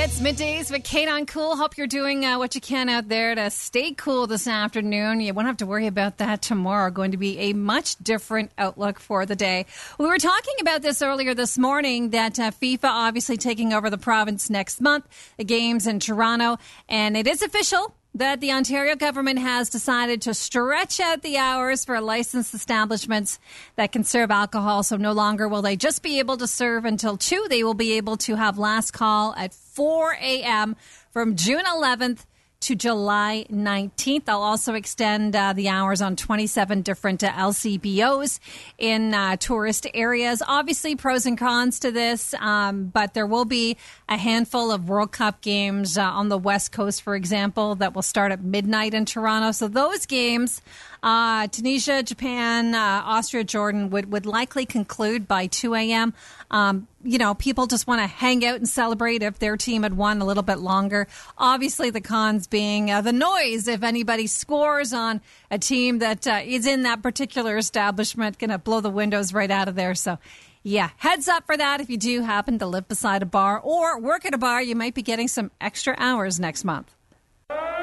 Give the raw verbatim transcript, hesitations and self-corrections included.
It's middays with Kate on Cool. Hope you're doing uh, what you can out there to stay cool this afternoon. You won't have to worry about that tomorrow. Going to be a much different outlook for the day. We were talking about this earlier this morning, that uh, FIFA obviously taking over the province next month, the games in Toronto, and it is official that the Ontario government has decided to stretch out the hours for licensed establishments that can serve alcohol. So no longer will they just be able to serve until two. They will be able to have last call at four a.m. from June eleventh to July nineteenth. They'll also extend uh, the hours on twenty-seven different uh, L C B Os in uh, tourist areas. Obviously, pros and cons to this, um, but there will be a handful of World Cup games uh, on the West Coast, for example, that will start at midnight in Toronto. So those games, uh, Tunisia, Japan, uh, Austria, Jordan, would, would likely conclude by two a.m. Um, you know, people just want to hang out and celebrate if their team had won a little bit longer. Obviously, the cons being uh, the noise. If anybody scores on a team that uh, is in that particular establishment, going to blow the windows right out of there. So, yeah, heads up for that. If you do happen to live beside a bar or work at a bar, you might be getting some extra hours next month.